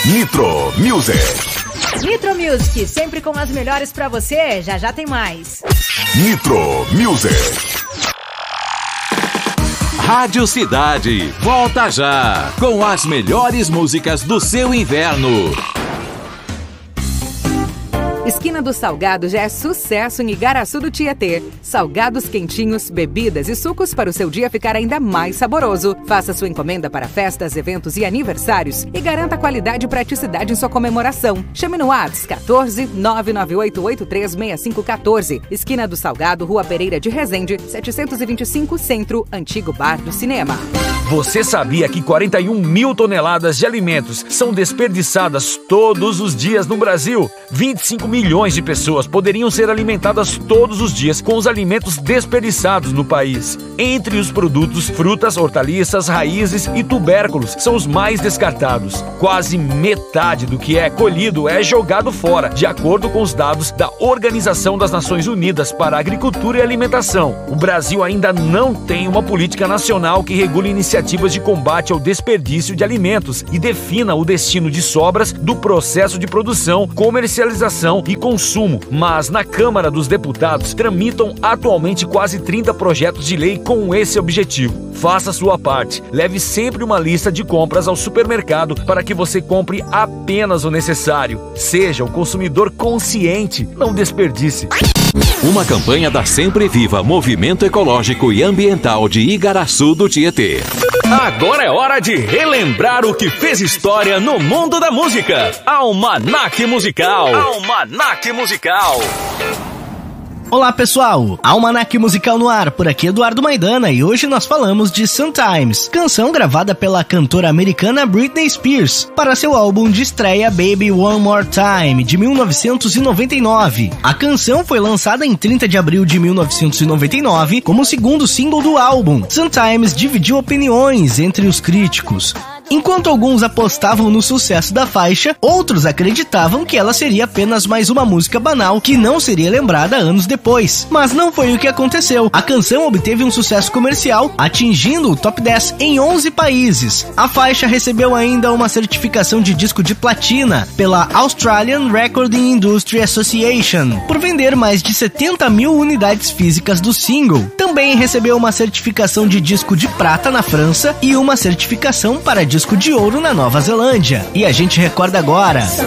Nitro Music. Nitro Music, sempre com as melhores pra você. Já já tem mais. Nitro Music. Rádio Cidade, volta já, com as melhores músicas do seu inverno. Esquina do Salgado já é sucesso em Igaraçu do Tietê. Salgados quentinhos, bebidas e sucos para o seu dia ficar ainda mais saboroso. Faça sua encomenda para festas, eventos e aniversários e garanta qualidade e praticidade em sua comemoração. Chame no WhatsApp 14 998836514. Esquina do Salgado, Rua Pereira de Resende, 725 Centro, Antigo Bar do Cinema. Você sabia que 41 mil toneladas de alimentos são desperdiçadas todos os dias no Brasil? 25 milhões de pessoas poderiam ser alimentadas todos os dias com os alimentos desperdiçados no país. Entre os produtos, frutas, hortaliças, raízes e tubérculos são os mais descartados. Quase metade do que é colhido é jogado fora, de acordo com os dados da Organização das Nações Unidas para a Agricultura e Alimentação. O Brasil ainda não tem uma política nacional que regule iniciativas de combate ao desperdício de alimentos e defina o destino de sobras do processo de produção, comercialização e consumo. Mas na Câmara dos Deputados tramitam atualmente quase 30 projetos de lei com esse objetivo. Faça sua parte. Leve sempre uma lista de compras ao supermercado para que você compre apenas o necessário. Seja um consumidor consciente, não desperdice. Uma campanha da Sempre Viva, Movimento Ecológico e Ambiental de Igaraçu do Tietê. Agora é hora de relembrar o que fez história no mundo da música. Almanac Musical. Almanac Musical. Olá pessoal, Almanac Musical no ar, por aqui Eduardo Maidana e hoje nós falamos de Sometimes, canção gravada pela cantora americana Britney Spears para seu álbum de estreia Baby One More Time, de 1999. A canção foi lançada em 30 de abril de 1999 como o segundo single do álbum. Sometimes dividiu opiniões entre os críticos. Enquanto alguns apostavam no sucesso da faixa, outros acreditavam que ela seria apenas mais uma música banal que não seria lembrada anos depois. Mas não foi o que aconteceu. A canção obteve um sucesso comercial, atingindo o top 10 em 11 países. A faixa recebeu ainda uma certificação de disco de platina pela Australian Recording Industry Association, por vender mais de 70 mil unidades físicas do single. Também recebeu uma certificação de disco de prata na França e uma certificação para disco de ouro na Nova Zelândia. E a gente recorda agora